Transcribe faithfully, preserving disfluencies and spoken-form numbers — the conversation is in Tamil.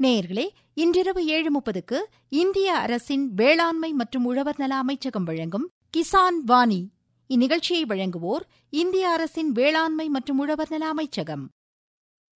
நேயர்களே, இன்றிரவு ஏழு முப்பதுக்கு இந்திய அரசின் வேளாண்மை மற்றும் உழவர் நல அமைச்சகம் வழங்கும் கிசான் வாணி. இந்நிகழ்ச்சியை வழங்குவோர் இந்திய அரசின் வேளாண்மை மற்றும் உழவர் நல அமைச்சகம்.